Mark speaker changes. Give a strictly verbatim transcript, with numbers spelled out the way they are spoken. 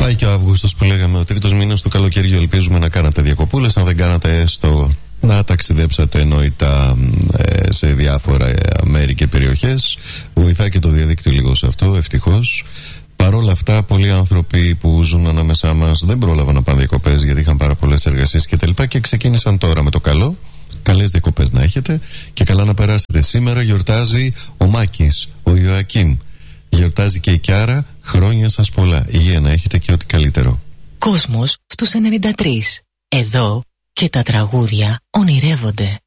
Speaker 1: Πάει και ο Αύγουστος που λέγαμε, ο τρίτος μήνας του καλοκαιριού. Ελπίζουμε να κάνατε διακοπούλες. Αν δεν κάνατε, έστω να ταξιδέψατε εννοητά ε, σε διάφορα μέρη και περιοχές. Βοηθάει και το διαδίκτυο λίγο σε αυτό, ευτυχώς. Παρ' όλα αυτά, πολλοί άνθρωποι που ζουν ανάμεσά μας δεν πρόλαβαν να πάνε διακοπές γιατί είχαν πάρα πολλές εργασίες κτλ. Και, και ξεκίνησαν τώρα με το καλό. Καλές διακοπές να έχετε και καλά να περάσετε. Σήμερα γιορτάζει ο Μάκης, ο Ιωακήμ. Γιορτάζει και η Κιάρα. Χρόνια σας πολλά. Υγεία να έχετε και ό,τι καλύτερο.
Speaker 2: Κόσμος στους ενενήντα τρία. Εδώ και τα τραγούδια ονειρεύονται.